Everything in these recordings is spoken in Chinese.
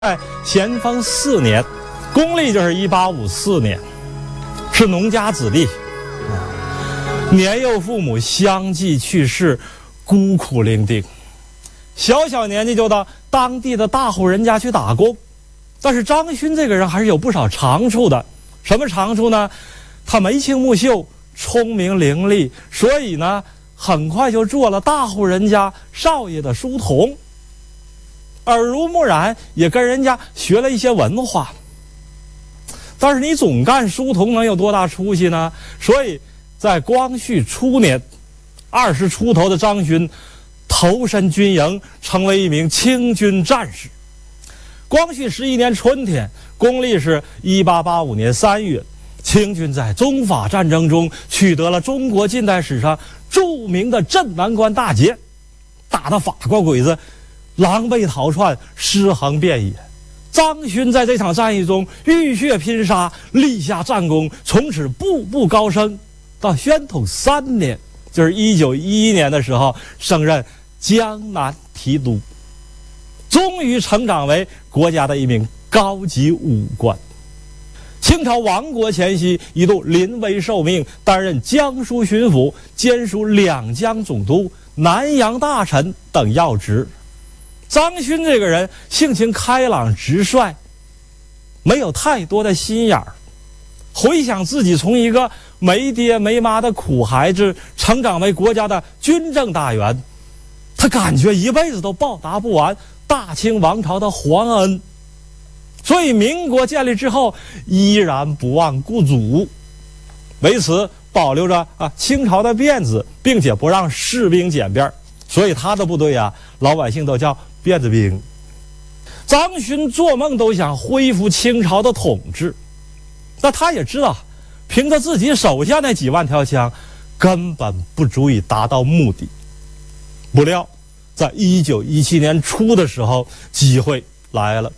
咸丰4年，公历就是1854年，是农家子弟，年幼父母相继去世，孤苦伶仃，小年纪就到当地的大户人家去打工。但是张勋这个人还是有不少长处的，什么长处呢？他眉清目秀，聪明伶俐，所以呢，很快就做了大户人家少爷的书童。耳濡目染，也跟人家学了一些文化。但是你总干书童能有多大出息呢？所以在光绪初年，20出头的张勋投身军营，成为一名清军战士。光绪11年春天，公历是1885年3月，清军在中法战争中取得了中国近代史上著名的镇南关大捷，打得法国鬼子狼狈逃窜，尸横遍野。张勋在这场战役中浴血拼杀，立下战功，从此步步高升。到宣统3年，就是1911年的时候，升任江南提督，终于成长为国家的一名高级武官。清朝亡国前夕，一度临危受命，担任江苏巡抚，兼署两江总督、南洋大臣等要职。张勋这个人性情开朗直率，没有太多的心眼儿。回想自己从一个没爹没妈的苦孩子成长为国家的军政大员，他感觉一辈子都报答不完大清王朝的皇恩，所以民国建立之后依然不忘故祖，为此保留着清朝的辫子，并且不让士兵剪辫，所以他的部队老百姓都叫辫子兵。张勋做梦都想恢复清朝的统治，但他也知道凭着自己手下那几万条枪根本不足以达到目的。不料在1917年初的时候，机会来了。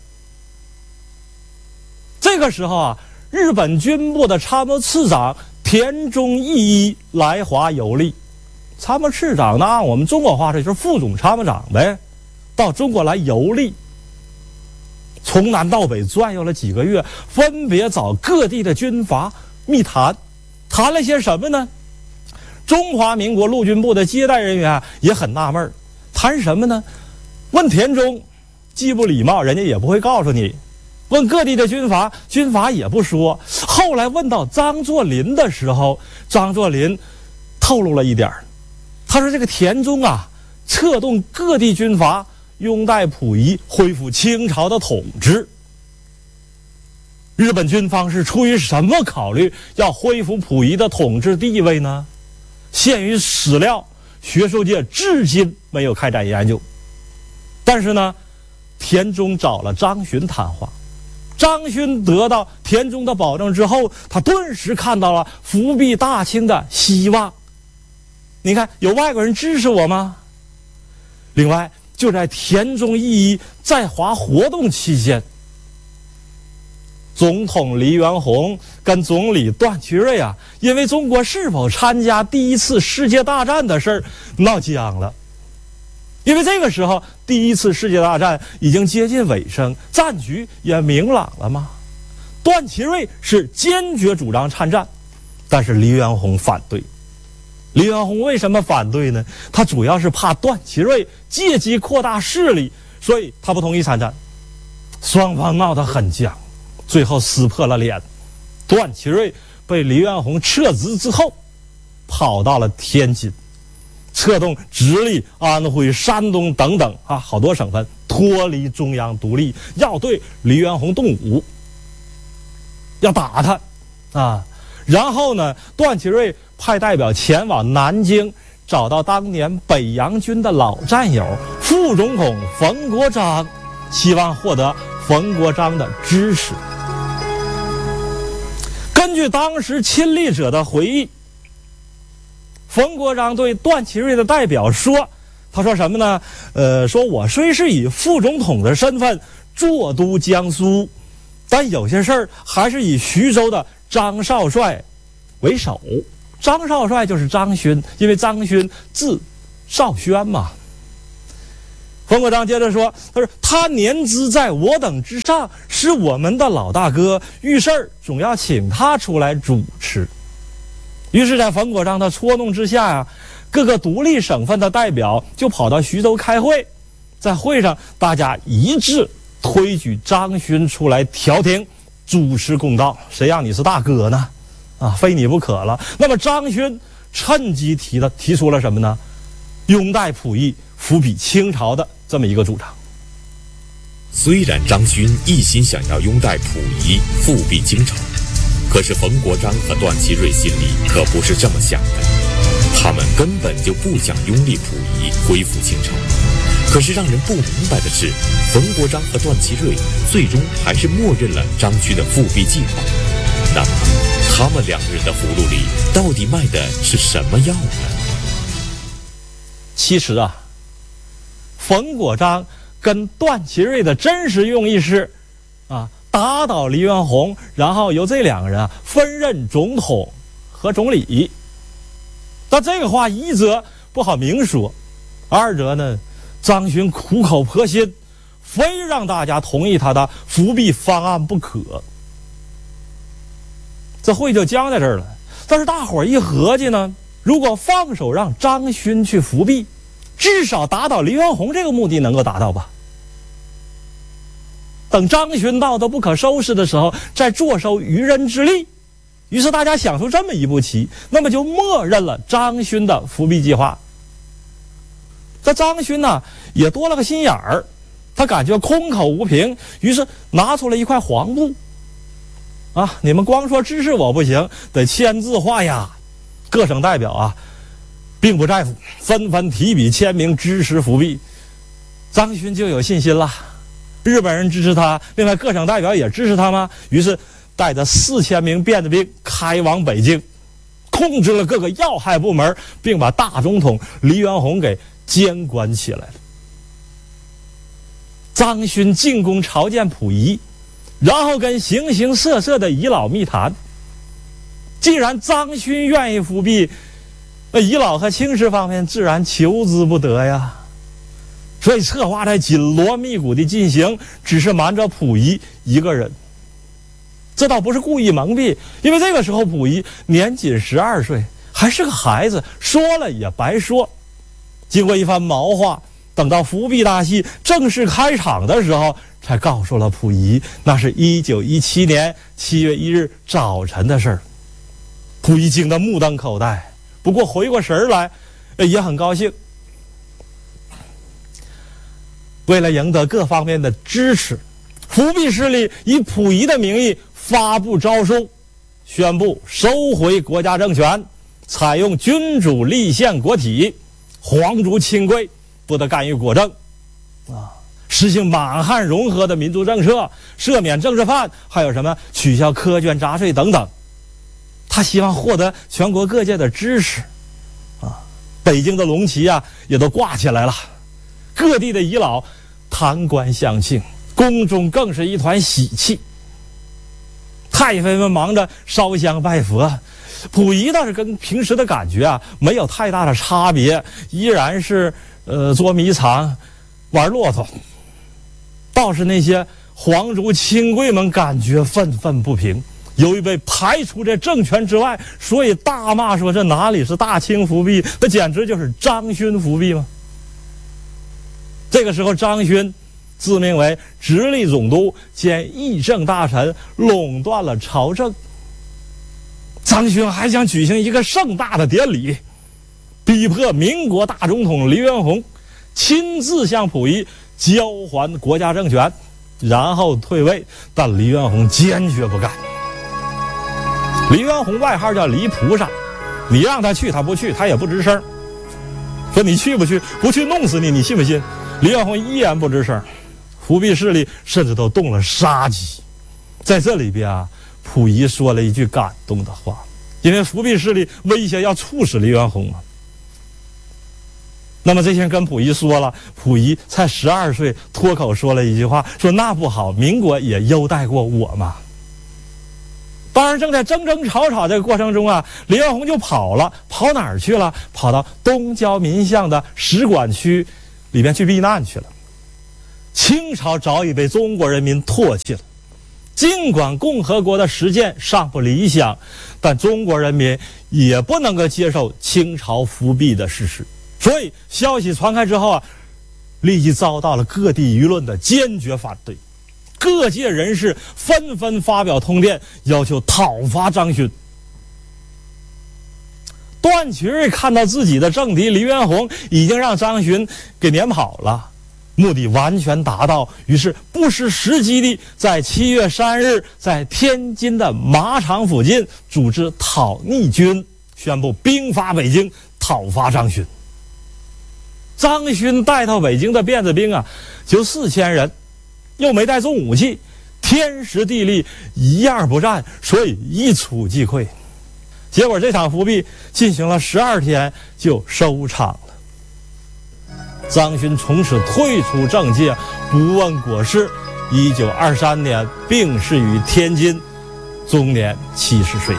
这个时候日本军部的参谋次长田中义一来华游历。参谋次长呢，按我们中国话说就是副总参谋长呗，到中国来游历，从南到北转悠了几个月，分别找各地的军阀密谈，谈了些什么呢？中华民国陆军部的接待人员也很纳闷，谈什么呢？问田中，既不礼貌，人家也不会告诉你；问各地的军阀，军阀也不说。后来问到张作霖的时候，张作霖透露了一点，他说这个田中策动各地军阀拥戴溥仪，恢复清朝的统治。日本军方是出于什么考虑要恢复溥仪的统治地位呢？限于史料，学术界至今没有开展研究。但是呢，田中找了张勋谈话，张勋得到田中的保证之后，他顿时看到了复辟大清的希望。你看，有外国人支持我吗？另外，就在田中义一在华活动期间，总统黎元洪跟总理段祺瑞因为中国是否参加第一次世界大战的事儿闹僵了。因为这个时候第一次世界大战已经接近尾声，战局也明朗了嘛。段祺瑞是坚决主张参战，但是黎元洪反对。黎元洪为什么反对呢？他主要是怕段祺瑞借机扩大势力，所以他不同意参战。双方闹得很僵，最后撕破了脸。段祺瑞被黎元洪撤职之后，跑到了天津，策动直隶、安徽、山东等等好多省份脱离中央独立，要对黎元洪动武，要打他然后呢，段祺瑞派代表前往南京，找到当年北洋军的老战友副总统冯国璋，希望获得冯国璋的支持。根据当时亲历者的回忆，冯国璋对段祺瑞的代表说，他说什么呢？说我虽是以副总统的身份坐都江苏，但有些事儿还是以徐州的张少帅为首。张少帅就是张勋，因为张勋字少轩嘛。 冯国璋接着说：“他说他年资在我等之上，是我们的老大哥，遇事儿总要请他出来主持。”于是，在冯国璋的搓弄之下呀，各个独立省份的代表就跑到徐州开会，在会上大家一致推举张勋出来调停，主持公道。谁让你是大哥呢？非你不可了。那么张勋趁机提出了什么呢？拥戴溥仪，扶庇清朝的这么一个主张。 虽然张勋一心想要拥戴溥仪，复辟清朝，可是冯国璋和段祺瑞心里可不是这么想的，他们根本就不想拥立溥仪，恢复清朝。可是让人不明白的是，冯国璋和段祺瑞最终还是默认了张勋的复辟计划。那么他们两个人的葫芦里到底卖的是什么药呢？ 其实冯国璋跟段祺瑞的真实用意是打倒黎元洪，然后由这两个人分任总统和总理。但这个话一则不好明说，二则呢，张勋苦口婆心，非让大家同意他的复辟方案不可。这会就僵在这儿了。但是大伙儿一合计呢，如果放手让张勋去复辟，至少打倒黎元洪这个目的能够达到吧。等张勋闹得不可收拾的时候，再坐收渔人之利。于是大家想出这么一步棋，那么就默认了张勋的复辟计划。这张勋呢，也多了个心眼儿，他感觉空口无凭，于是拿出了一块黄布你们光说支持我不行，得签字画押。各省代表并不在乎，纷纷提笔签名支持复辟。张勋就有信心了，日本人支持他，另外各省代表也支持他吗？于是带着4000名辫子兵开往北京，控制了各个要害部门，并把大总统黎元洪给监管起来了。张勋进宫朝见溥仪，然后跟形形色色的遗老密谈。既然张勋愿意复辟，那遗老和清室方面自然求之不得呀。所以策划在紧锣密鼓地进行，只是瞒着溥仪一个人。这倒不是故意蒙蔽，因为这个时候溥仪年仅12岁，还是个孩子，说了也白说。经过一番谋划，等到复辟大戏正式开场的时候，才告诉了溥仪，那是1917年7月1日早晨的事儿。溥仪惊得目瞪口呆，不过回过神来，也很高兴。为了赢得各方面的支持，复辟势力以溥仪的名义发布诏书，宣布收回国家政权，采用君主立宪国体，皇族亲贵不得干预国政实行满汉融合的民族政策，赦免政治犯，还有什么取消苛捐杂税等等。他希望获得全国各界的支持北京的龙旗也都挂起来了，各地的遗老弹冠相庆，宫中更是一团喜气。太妃们忙着烧香拜佛，溥仪倒是跟平时的感觉没有太大的差别，依然是捉迷藏玩骆驼。倒是那些皇族亲贵们感觉愤愤不平，由于被排除在政权之外，所以大骂说这哪里是大清复辟，那简直就是张勋复辟吗？这个时候张勋自命为直隶总督兼议政大臣，垄断了朝政。张勋还想举行一个盛大的典礼，逼迫民国大总统黎元洪亲自向溥仪交还国家政权，然后退位，但黎元洪坚决不干。黎元洪外号叫黎菩萨，你让他去他不去，他也不吱声，说你去不去，不去弄死你，你信不信？黎元洪依然不吱声，复辟势力甚至都动了杀机。在这里边溥仪说了一句感动的话，因为复辟势力威胁要处死黎元洪嘛。那么这些人跟溥仪说了，溥仪才12岁，脱口说了一句话，说那不好，民国也优待过我嘛。当然正在争争吵吵这个过程中黎元洪就跑了，跑哪儿去了？跑到东交民巷的使馆区里边去避难去了。 清朝早已被中国人民唾弃了。尽管共和国的实践尚不理想，但中国人民也不能够接受清朝复辟的事实。所以消息传开之后啊，立即遭到了各地舆论的坚决反对。各界人士纷纷发表通电，要求讨伐张勋。段祺瑞看到自己的政敌黎元洪已经让张勋给撵跑了，目的完全达到，于是不失时机地在7月3日在天津的马场附近组织讨逆军，宣布兵发北京讨伐张勋。张勋带到北京的辫子兵啊，就4000人，又没带重武器，天时地利一样不占，所以一触即溃。结果这场复辟进行了12天就收场了。张勋从此退出政界，不问国事。1923年病逝于天津，终年70岁。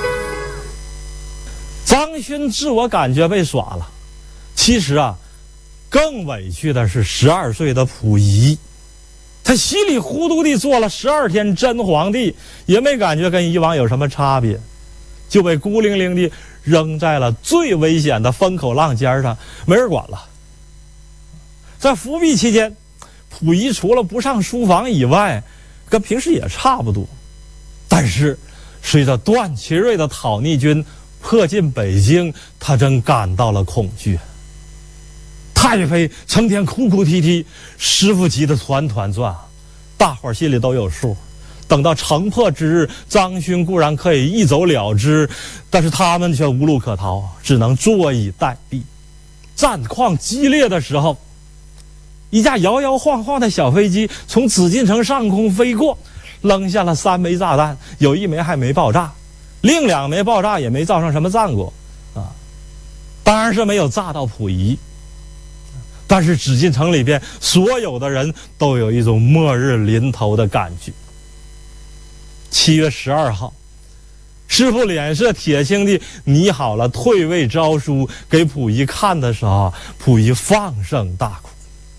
张勋自我感觉被耍了，其实啊，更委屈的是12岁的溥仪。他稀里糊涂地做了12天真皇帝，也没感觉跟以往有什么差别，就被孤零零地扔在了最危险的风口浪尖上，没人管了。在复辟期间，溥仪除了不上书房以外，跟平时也差不多。但是随着段祺瑞的讨逆军迫近北京，他真感到了恐惧。太妃成天哭哭啼啼，师傅急得团团转，大伙儿心里都有数。等到城破之日，张勋固然可以一走了之，但是他们却无路可逃，只能坐以待毙。战况激烈的时候，一架摇摇晃晃的小飞机从紫禁城上空飞过，扔下了3枚炸弹，有1枚还没爆炸，另2枚爆炸也没造成什么战果啊，当然是没有炸到溥仪。但是紫禁城里边所有的人都有一种末日临头的感觉。7月12号，师傅脸色铁青地拟好了退位诏书给溥仪看的时候，溥仪放声大哭。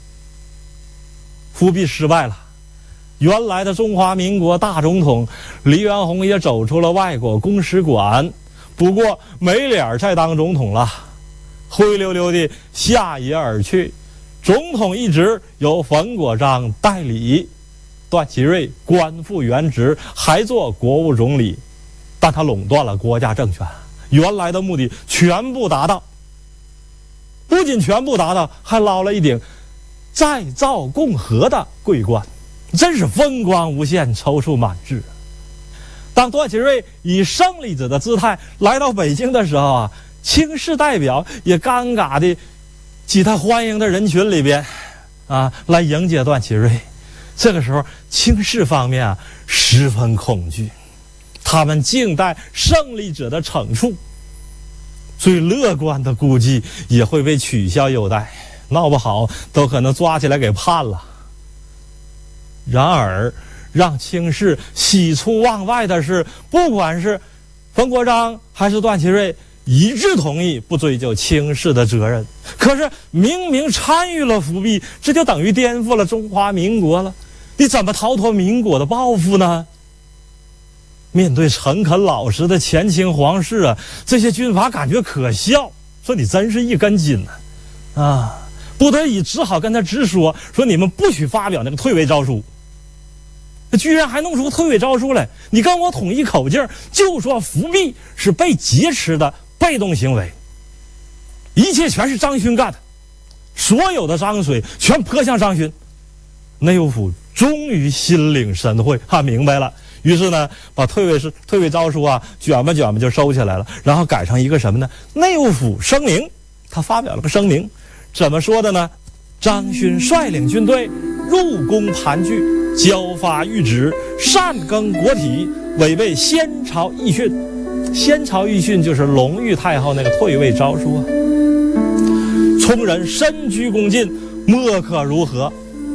复辟失败了，原来的中华民国大总统黎元洪也走出了外国公使馆，不过没脸再当总统了，灰溜溜地下野而去。总统一职由冯国璋代理，段祺瑞官复原职，还做国务总理，但他垄断了国家政权，原来的目的全部达到。不仅全部达到，还捞了一顶再造共和的桂冠，真是风光无限，踌躇满志。当段祺瑞以胜利者的姿态来到北京的时候啊，清室代表也尴尬地挤他欢迎的人群里边啊，来迎接段祺瑞。这个时候清室方面啊十分恐惧，他们静待胜利者的惩处，最乐观的估计也会被取消优待，闹不好都可能抓起来给判了。然而让清室喜出望外的是，不管是冯国璋还是段祺瑞一致同意不追究清室的责任。可是明明参与了复辟，这就等于颠覆了中华民国了，你怎么逃脱民国的报复呢？面对诚恳老实的前清皇室啊，这些军阀感觉可笑，说你真是一根筋啊！不得已只好跟他直说你们不许发表那个退位诏书。居然还弄出个退位诏书来，你跟我统一口径，就说复辟是被劫持的被动行为，一切全是张勋干的，所有的脏水全泼向张勋。内务府终于心领神会，明白了，于是呢，把退位诏书啊卷吧就收起来了，然后改成一个什么呢？内务府声明，他发表了个声明，怎么说的呢？张勋率领军队入宫盘踞，交发谕旨，擅更国体，违背先朝遗训。先朝遗训就是隆裕太后那个退位诏书啊。聪人身居宫禁，莫可如何。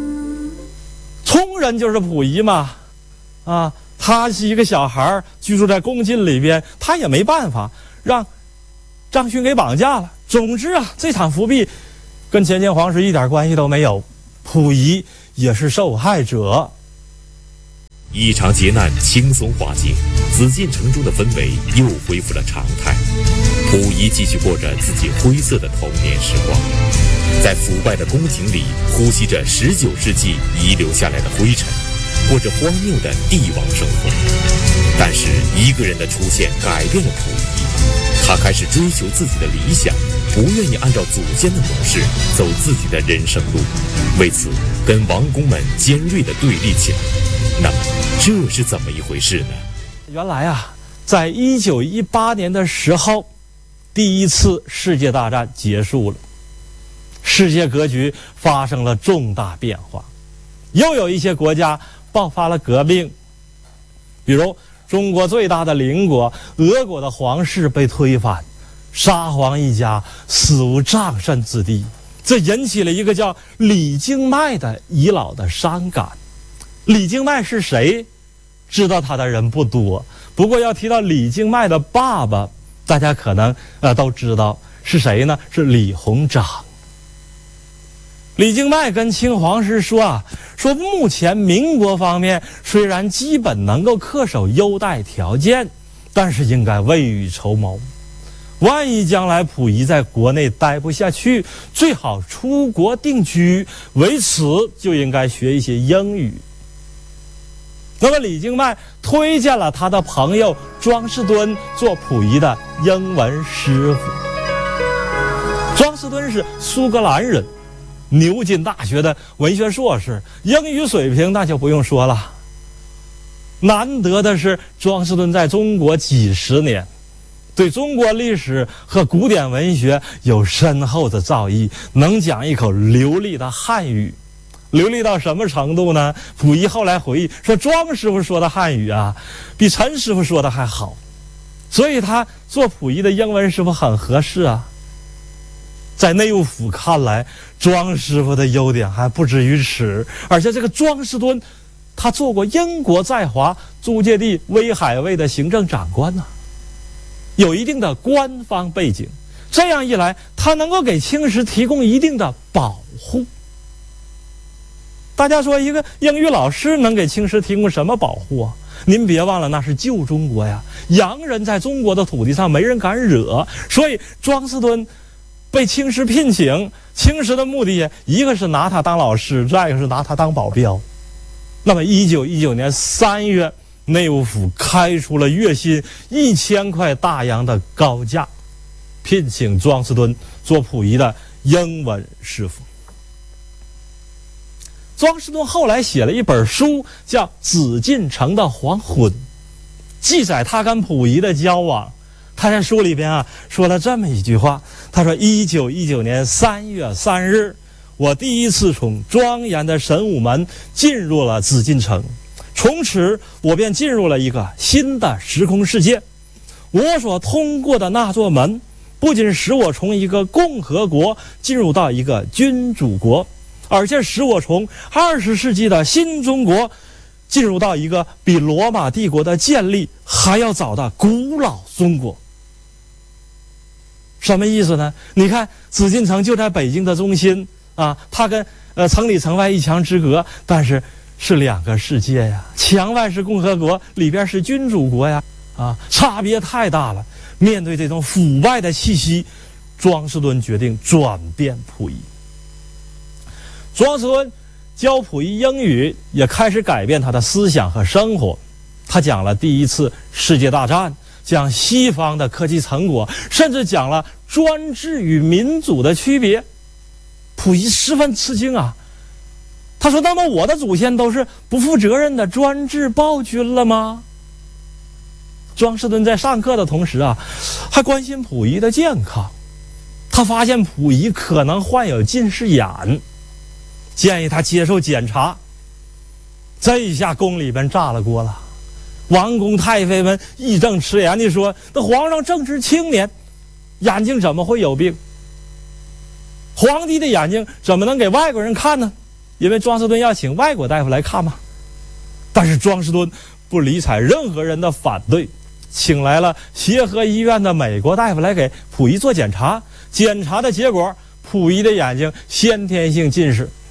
聪人就是溥仪嘛，他是一个小孩居住在宫禁里边，他也没办法让张勋给绑架了。总之啊，这场复辟跟前清皇室一点关系都没有。溥仪也是受害者。 一场劫难轻松化解，紫禁城中的氛围又恢复了常态。溥仪继续过着自己灰色的童年时光，在腐败的宫廷里呼吸着19世纪遗留下来的灰尘，过着荒谬的帝王生活。但是一个人的出现改变了溥仪，他开始追求自己的理想，不愿意按照祖先的模式走自己的人生路，为此跟王公们尖锐地对立起来。那么这是怎么一回事呢？ 原来啊，在1918年的时候，第一次世界大战结束了，世界格局发生了重大变化，又有一些国家爆发了革命，比如中国最大的邻国俄国的皇室被推翻，沙皇一家死无葬身之地，这引起了一个叫李经迈的遗老的伤感。李经迈是谁？知道他的人不多，不过要提到李经迈的爸爸，大家可能都知道是谁呢？是李鸿章。李经迈跟清皇室说目前民国方面虽然基本能够恪守优待条件，但是应该未雨绸缪，万一将来溥仪在国内待不下去，最好出国定居，为此就应该学一些英语。那么李经迈推荐了他的朋友庄士敦做溥仪的英文师傅。庄士敦是苏格兰人，牛津大学的文学硕士，英语水平那就不用说了。难得的是，庄士敦在中国几十年，对中国历史和古典文学有深厚的造诣，能讲一口流利的汉语。流利到什么程度呢？溥仪后来回忆说，庄师傅说的汉语比陈师傅说的还好，所以他做溥仪的英文师傅很合适啊。在内务府看来，庄师傅的优点还不止于此，而且这个庄士敦他做过英国在华租界地威海卫的行政长官有一定的官方背景，这样一来他能够给清室提供一定的保护。大家说一个英语老师能给清室提供什么保护您别忘了，那是旧中国呀，洋人在中国的土地上没人敢惹，所以庄士敦被清室聘请，清室的目的一个是拿他当老师，再一个是拿他当保镖。那么1919年3月，内务府开出了月薪1000块大洋的高价，聘请庄士敦做溥仪的英文师傅。庄士敦后来写了一本书，叫《紫禁城的黄昏》，记载他跟溥仪的交往。他在书里边说了这么一句话，他说1919年3月3日，我第一次从庄严的神武门进入了紫禁城，从此我便进入了一个新的时空世界。我所通过的那座门，不仅使我从一个共和国进入到一个君主国，而且使我从20世纪的新中国进入到一个比罗马帝国的建立还要早的古老中国。什么意思呢？你看紫禁城就在北京的中心它跟城里城外一墙之隔，但是是两个世界呀，墙外是共和国，里边是君主国呀差别太大了。面对这种腐败的气息，庄士敦决定转变溥仪。庄士敦教溥仪英语，也开始改变他的思想和生活。他讲了第一次世界大战，讲西方的科技成果，甚至讲了专制与民主的区别。溥仪十分吃惊他说，那么我的祖先都是不负责任的专制暴君了吗？庄士敦在上课的同时还关心溥仪的健康。他发现溥仪可能患有近视眼，建议他接受检查。这一下宫里边炸了锅了，王公太妃们义正辞严地说，那皇上正值青年，眼睛怎么会有病？皇帝的眼睛怎么能给外国人看呢？因为庄士敦要请外国大夫来看嘛。但是庄士敦不理睬任何人的反对，请来了协和医院的美国大夫来给溥仪做检查。检查的结果，溥仪的眼睛先天性近视，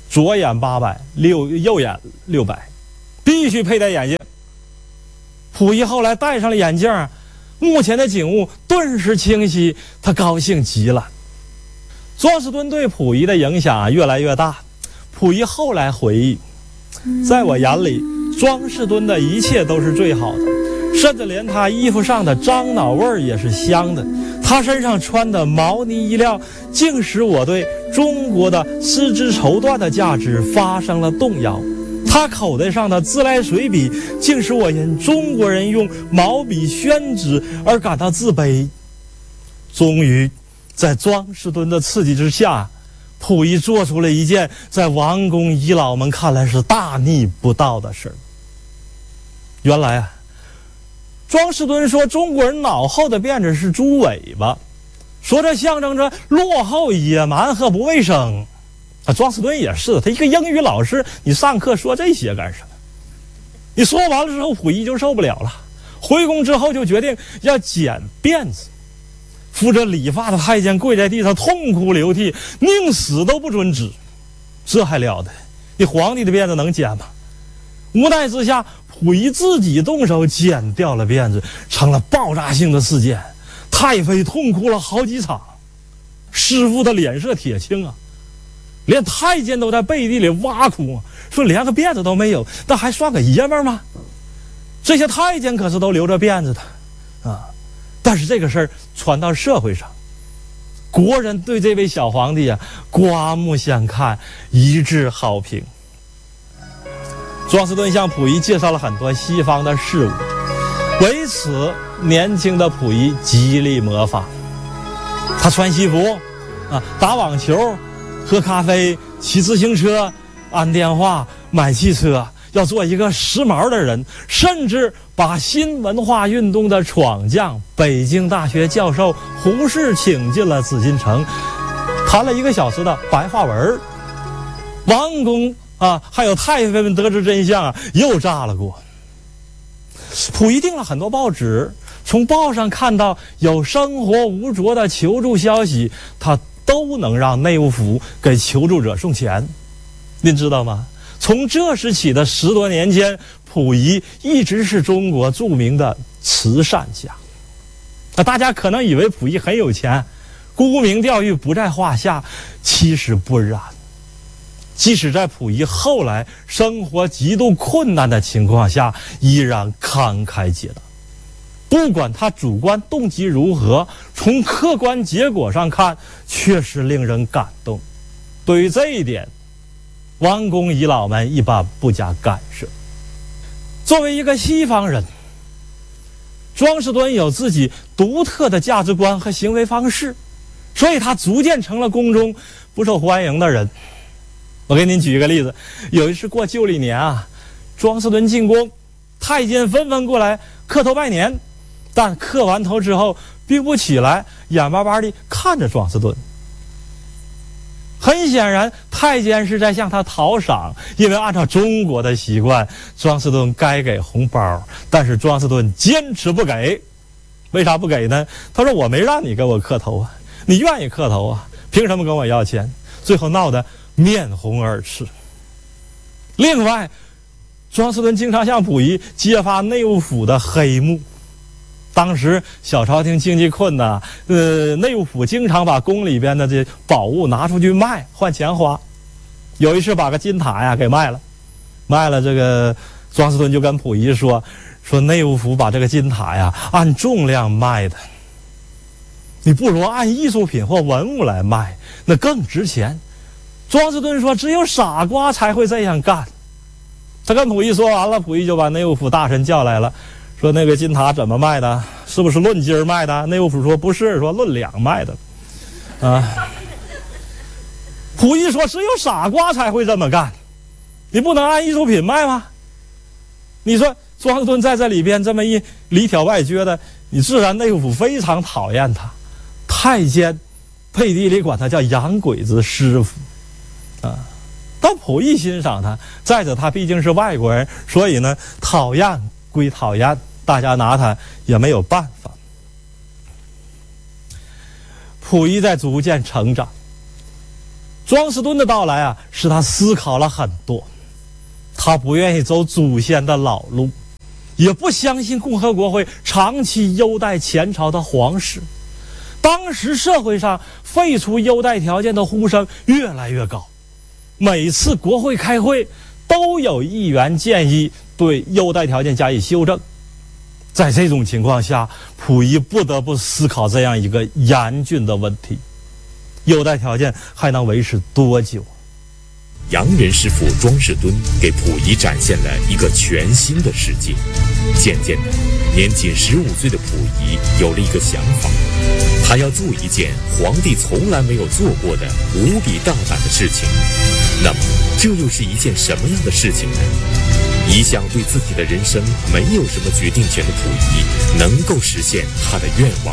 左眼800，右眼600，必须佩戴眼镜。溥仪后来戴上了眼镜，目前的景物顿时清晰，他高兴极了。庄士敦对溥仪的影响越来越大。溥仪后来回忆，在我眼里，庄士敦的一切都是最好的，甚至连他衣服上的樟脑味也是香的。他身上穿的毛呢衣料，竟使我对中国的丝织绸缎的价值发生了动摇。他口袋上的自来水笔，竟使我因中国人用毛笔宣纸而感到自卑。终于，在庄士敦的刺激之下，溥仪做出了一件在王公遗老们看来是大逆不道的事。原来啊，庄士敦说中国人脑后的辫子是猪尾巴，说这象征着落后、野蛮和不卫生。庄士敦也是，他一个英语老师，你上课说这些干什么？你说完了之后，溥仪就受不了了，回宫之后就决定要剪辫子。负责理发的太监跪在地上痛哭流涕，宁死都不准止。这还了得？你皇帝的辫子能剪吗？无奈之下，溥仪自己动手剪掉了辫子，成了爆炸性的事件。太妃痛哭了好几场，师傅的脸色铁青啊，连太监都在背地里挖苦，说连个辫子都没有，那还算个爷们吗？这些太监可是都留着辫子的啊。但是这个事儿传到社会上，国人对这位小皇帝啊刮目相看，一致好评。庄士敦向溥仪介绍了很多西方的事物，为此年轻的溥仪极力模仿。他穿西服啊，打网球，喝咖啡，骑自行车，按电话，买汽车，要做一个时髦的人，甚至把新文化运动的闯将北京大学教授胡适请进了紫禁城，谈了1个小时的白话文。王公啊，还有太妃们得知真相啊，又炸了锅。溥仪订了很多报纸，从报上看到有生活无着的求助消息，他都能让内务府给求助者送钱。您知道吗？从这时起的10多年间，溥仪一直是中国著名的慈善家。大家可能以为溥仪很有钱，沽名钓誉不在话下，其实不然。即使在溥仪后来生活极度困难的情况下，依然慷慨解囊。不管他主观动机如何，从客观结果上看，确实令人感动。对于这一点，王公遗老们一般不加干涉。作为一个西方人，庄士敦有自己独特的价值观和行为方式，所以他逐渐成了宫中不受欢迎的人。我给您举一个例子，有一次过旧历年啊，庄士敦进宫，太监纷纷过来磕头拜年，但磕完头之后并不起来，眼巴巴地看着庄士敦。很显然，太监是在向他讨赏，因为按照中国的习惯，庄士敦该给红包，但是庄士敦坚持不给。为啥不给呢？他说我没让你给我磕头啊，你愿意磕头啊，凭什么跟我要钱？最后闹得面红耳赤。另外，庄士敦经常向溥仪揭发内务府的黑幕。当时小朝廷经济困难，内务府经常把宫里边的这宝物拿出去卖，换钱花。有一次把个金塔呀给卖了，这个庄士敦就跟溥仪说内务府把这个金塔呀按重量卖的，你不如按艺术品或文物来卖，那更值钱。庄士敦说只有傻瓜才会这样干。他跟溥仪说完了，溥仪就把内务府大臣叫来了，说那个金塔怎么卖的？是不是论斤卖的？内务府说不是，说论两卖的。溥仪说只有傻瓜才会这么干，你不能按艺术品卖吗？你说庄士敦在这里边这么一里挑外撅的，你自然内务府非常讨厌他。太监背地里管他叫洋鬼子师傅啊。但溥仪欣赏他，再者他毕竟是外国人，所以呢讨厌归讨厌，大家拿他也没有办法。溥仪在逐渐成长， 庄士敦的到来啊，使他思考了很多。他不愿意走祖先的老路，也不相信共和国会长期优待前朝的皇室。当时社会上废除优待条件的呼声越来越高，每次国会开会都有议员建议对优待条件加以修正。在这种情况下，溥仪不得不思考这样一个严峻的问题：优待条件还能维持多久？ 洋人师傅庄士敦给溥仪展现了一个全新的世界。渐渐的，年仅15岁的溥仪有了一个想法，他要做一件皇帝从来没有做过的无比大胆的事情。那么，这又是一件什么样的事情呢？一向对自己的人生没有什么决定权的溥仪，能够实现他的愿望。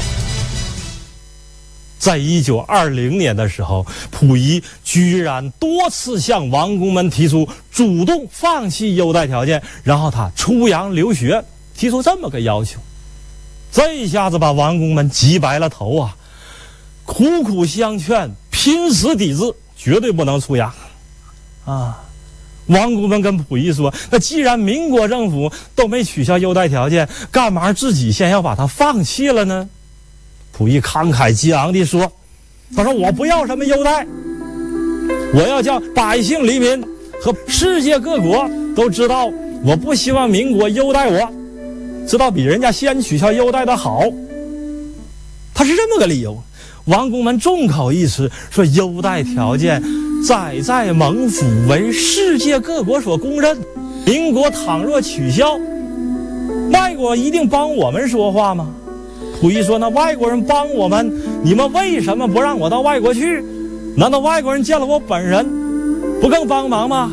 在1920年的时候，溥仪居然多次向王公们提出主动放弃优待条件，然后他出洋留学，提出这么个要求。这一下子把王公们急白了头啊，苦苦相劝，拼死抵制，绝对不能出洋啊。王公们跟溥仪说，那既然民国政府都没取消优待条件，干嘛自己先要把它放弃了呢？溥仪慷慨激昂地说，他说我不要什么优待，我要叫百姓黎民和世界各国都知道，我不希望民国优待我，知道比人家先取消优待的好。他是这么个理由。王公们众口一词说，优待条件在蒙府为世界各国所公认，民国倘若取消，外国一定帮我们说话吗？溥仪说，那外国人帮我们，你们为什么不让我到外国去？难道外国人见了我本人不更帮忙吗？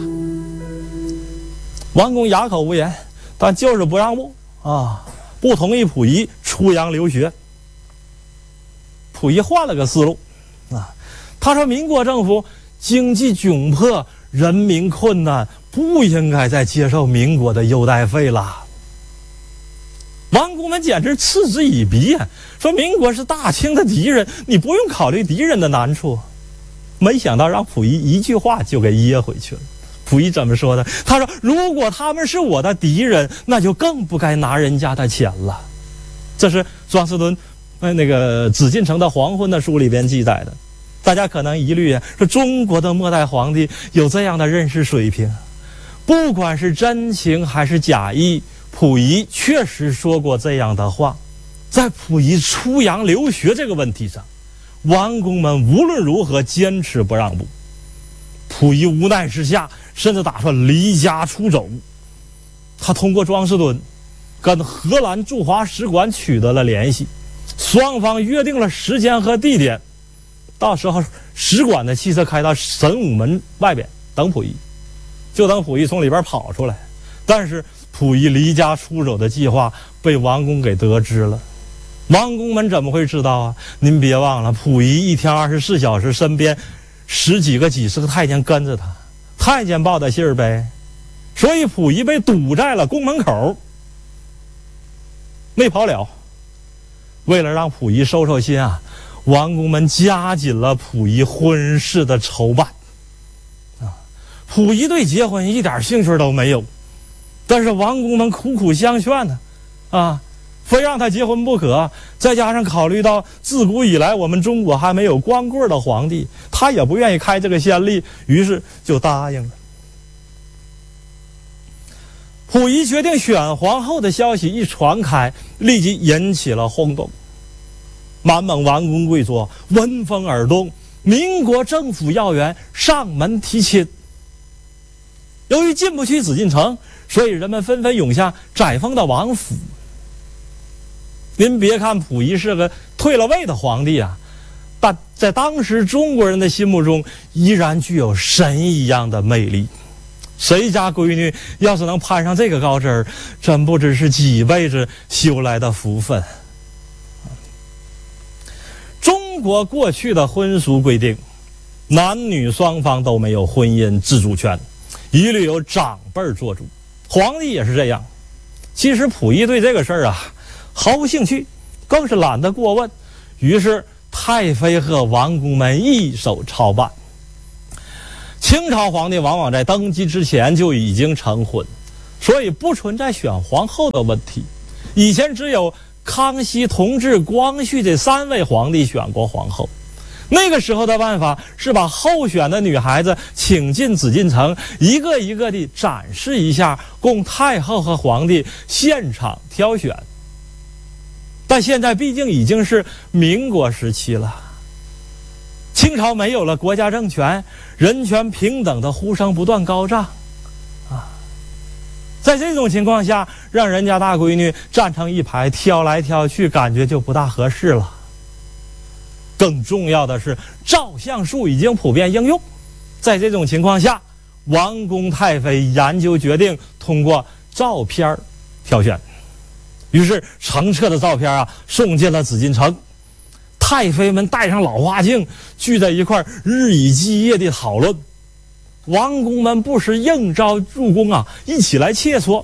王公哑口无言，但就是不让步啊，不同意溥仪出洋留学。溥仪换了个思路啊，他说民国政府经济窘迫，人民困难，不应该再接受民国的优待费了。王公们简直嗤之以鼻啊，说民国是大清的敌人，你不用考虑敌人的难处。没想到让溥仪一句话就给噎回去了。溥仪怎么说的？他说，如果他们是我的敌人，那就更不该拿人家的钱了。这是庄士敦那个紫禁城的黄昏的书里边记载的。大家可能疑虑啊，说中国的末代皇帝有这样的认识水平，不管是真情还是假意，溥仪确实说过这样的话。在溥仪出洋留学这个问题上，王公们无论如何坚持不让步。溥仪无奈之下，甚至打算离家出走。他通过庄士敦跟荷兰驻华使馆取得了联系，双方约定了时间和地点，到时候使馆的汽车开到神武门外边等溥仪，就等溥仪从里边跑出来。但是溥仪离家出走的计划被王公给得知了。王公们怎么会知道啊？您别忘了，溥仪一天24小时身边十几个几十个太监跟着他，太监报的信儿呗。所以溥仪被堵在了宫门口，没跑了。为了让溥仪收收心啊，王公们加紧了溥仪婚事的筹办啊。溥仪对结婚一点兴趣都没有，但是王公们苦苦相劝呢，啊，非让他结婚不可。再加上考虑到自古以来我们中国还没有光棍的皇帝，他也不愿意开这个先例，于是就答应了。溥仪决定选皇后的消息一传开，立即引起了轰动。满蒙王公贵族闻风而动，民国政府要员上门提亲。由于进不去紫禁城，所以人们纷纷涌向载沣的王府。您别看溥仪是个退了位的皇帝啊，但在当时中国人的心目中依然具有神一样的魅力。谁家闺女要是能攀上这个高枝儿，真不知是几辈子修来的福分。中国过去的婚俗规定，男女双方都没有婚姻自主权，一律由长辈做主。皇帝也是这样。其实溥仪对这个事儿啊毫无兴趣，更是懒得过问。于是太妃和王公们一手操办。 清朝皇帝往往在登基之前就已经成婚，所以不存在选皇后的问题。以前只有康熙、同治、光绪这3位皇帝选过皇后。那个时候的办法是把候选的女孩子请进紫禁城，一个一个地展示一下，供太后和皇帝现场挑选。但现在毕竟已经是民国时期了，清朝没有了国家政权，人权平等的呼声不断高涨在这种情况下，让人家大闺女站成一排挑来挑去，感觉就不大合适了。更重要的是，照相术已经普遍应用。在这种情况下，王公太妃研究决定通过照片挑选。于是澄澈的照片送进了紫禁城。太妃们戴上老花镜，聚在一块日以继夜地讨论。王公们不时应召入宫一起来切磋。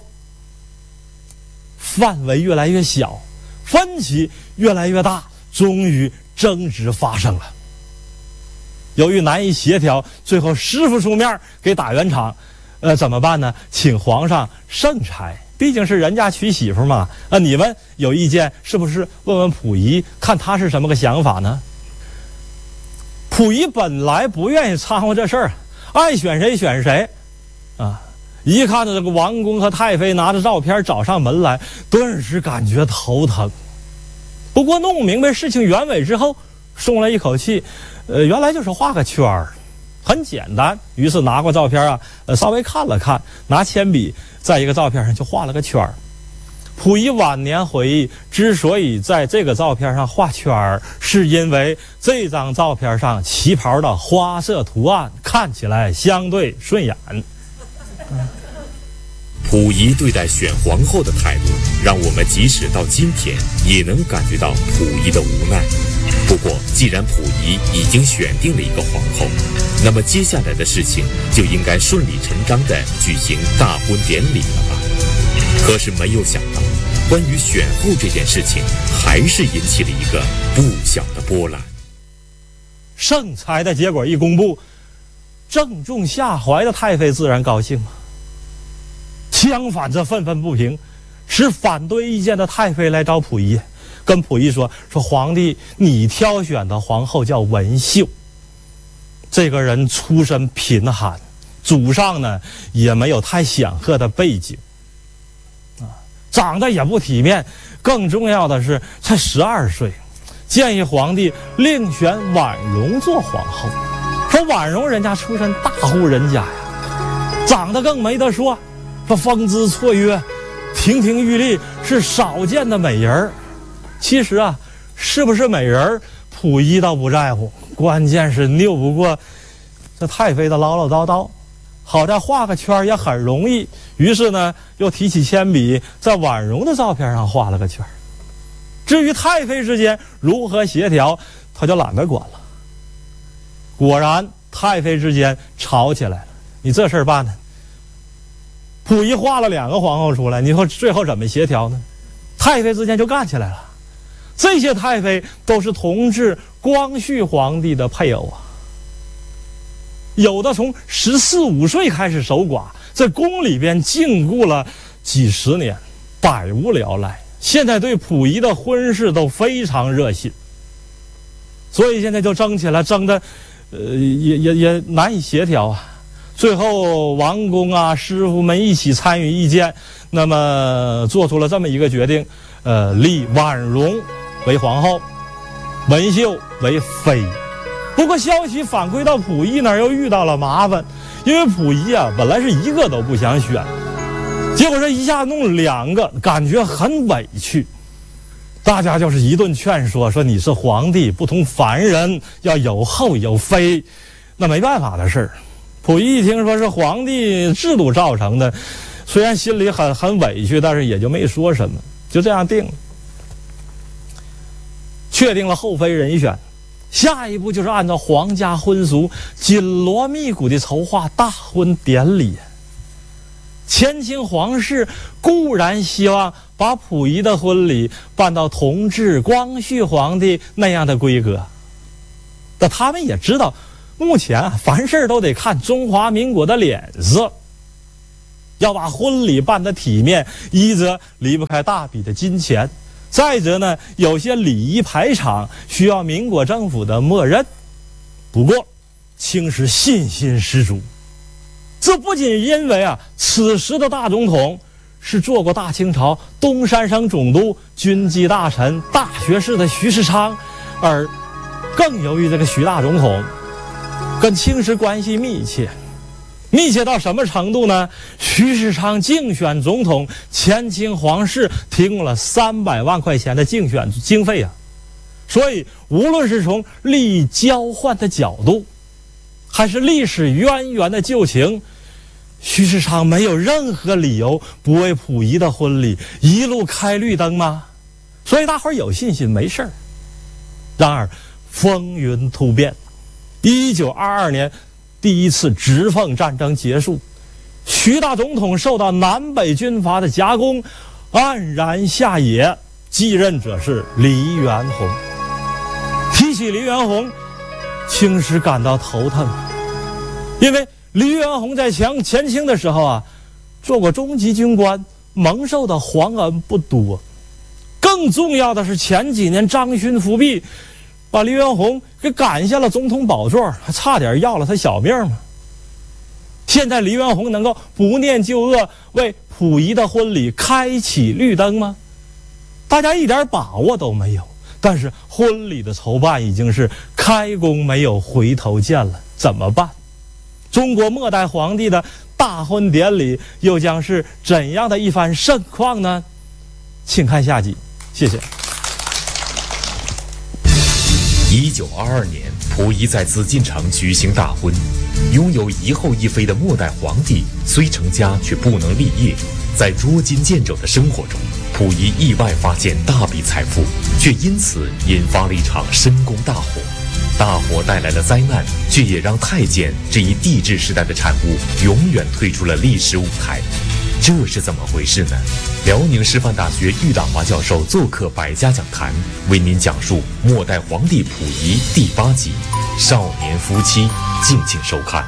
范围越来越小，分歧越来越大，终于争执发生了。由于难以协调，最后师傅出面给打圆场。怎么办呢？请皇上圣裁，毕竟是人家娶媳妇嘛。你们有意见，是不是问问溥仪，看他是什么个想法呢？溥仪本来不愿意掺和这事儿，爱选谁选谁一看到这个王公和太妃拿着照片找上门来，顿时感觉头疼。不过弄明白事情原委之后，松了一口气。原来就是画个圈儿，很简单。于是拿过照片稍微看了看，拿铅笔在一个照片上就画了个圈儿。溥仪晚年回忆，之所以在这个照片上画圈儿，是因为这张照片上旗袍的花色图案看起来相对顺眼。 溥仪对待选皇后的态度，让我们即使到今天也能感觉到溥仪的无奈。不过，既然溥仪已经选定了一个皇后，那么接下来的事情就应该顺理成章地举行大婚典礼了吧？可是没有想到，关于选后这件事情，还是引起了一个不小的波澜。 圣裁的结果一公布，正中下怀的太妃自然高兴嘛。相反，这愤愤不平，持反对意见的太妃来找溥仪，跟溥仪说皇帝，你挑选的皇后叫文秀，这个人出身贫寒，祖上呢也没有太显赫的背景长得也不体面，更重要的是才12岁，建议皇帝另选婉容做皇后。说婉容人家出身大户人家呀，长得更没得说风姿绰约，亭亭玉立，是少见的美人。其实是不是美人，溥仪倒不在乎，关键是拗不过这太妃的唠唠叨叨。好在画个圈也很容易，于是呢又提起铅笔在婉容的照片上画了个圈。至于太妃之间如何协调，他就懒得管了。果然太妃之间吵起来了。你这事儿办呢？溥仪画了2个皇后出来，你说最后怎么协调呢？太妃之间就干起来了。这些太妃都是同治、光绪皇帝的配偶有的从14、15岁开始守寡，在宫里边禁锢了几十年，百无聊赖。现在对溥仪的婚事都非常热心，所以现在就争起来，争的也难以协调最后王公师傅们一起参与意见，那么做出了这么一个决定，立婉容为皇后，文秀为妃。不过消息反馈到溥仪那儿又遇到了麻烦，因为溥仪本来是一个都不想选，结果这一下弄2个，感觉很委屈。大家就是一顿劝说，说你是皇帝，不同凡人，要有后有妃。那没办法的事儿。溥仪一听说是皇帝制度造成的，虽然心里很委屈，但是也就没说什么，就这样定了。确定了后妃人选，下一步就是按照皇家婚俗紧锣密鼓地筹划大婚典礼。前清皇室固然希望把溥仪的婚礼办到同治、光绪皇帝那样的规格，但他们也知道目前凡事都得看中华民国的脸色，要把婚礼办得体面，一则离不开大笔的金钱，再者呢，有些礼仪排场需要民国政府的默认。不过清时信心十足，这不仅因为此时的大总统是做过大清朝东三省总督、军机大臣、大学士的徐世昌，而更由于这个徐大总统跟清时关系密切到什么程度呢？徐世昌竞选总统，前清皇室提供了300万块钱的竞选经费啊！所以无论是从利益交换的角度，还是历史渊源的旧情，徐世昌没有任何理由不为溥仪的婚礼一路开绿灯吗？所以大伙儿有信心没事儿。然而风云突变，1922年第一次直奉战争结束，徐大总统受到南北军阀的夹攻，黯然下野，继任者是黎元洪。提起黎元洪，清时感到头疼，因为黎元洪在前清的时候做过中级军官，蒙受的皇恩不多。更重要的是，前几年张勋复辟，把黎元洪给赶下了总统宝座，还差点要了他小命嘛。现在黎元洪能够不念旧恶，为溥仪的婚礼开启绿灯吗？大家一点把握都没有。但是婚礼的筹办已经是开弓没有回头箭了，怎么办？中国末代皇帝的大婚典礼又将是怎样的一番盛况呢？请看下集，谢谢。 1922年，溥仪在紫禁城举行大婚，拥有一后一妃的末代皇帝虽成家却不能立业。在捉襟见肘的生活中，溥仪意外发现大笔财富，却因此引发了一场深宫大火。大火带来了灾难，却也让太监这一帝制时代的产物永远退出了历史舞台。这是怎么回事呢？辽宁师范大学郁大华教授做客百家讲坛，为您讲述末代皇帝溥仪第8集《少年夫妻》，敬请收看。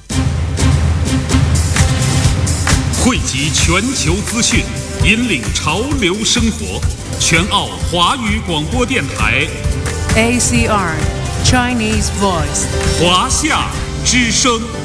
汇集全球资讯，引领潮流生活。全澳华语广播电台 ACR Chinese Voice 华夏之声。